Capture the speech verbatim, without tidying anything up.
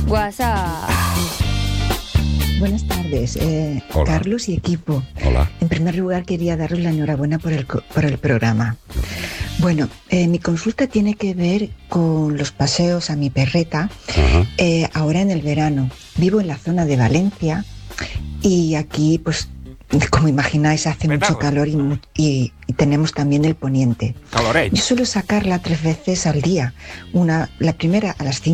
WhatsApp. Buenas tardes, eh, Carlos y equipo. Hola. En primer lugar, quería daros la enhorabuena por el, por el programa. Bueno, eh, mi consulta tiene que ver con los paseos a mi perreta eh, ahora en el verano. Vivo en la zona de Valencia y aquí, pues, como imagináis, hace Petardo. mucho calor y, y, y tenemos también el poniente. Caloreig. Yo suelo sacarla tres veces al día. Una, la primera a las cinco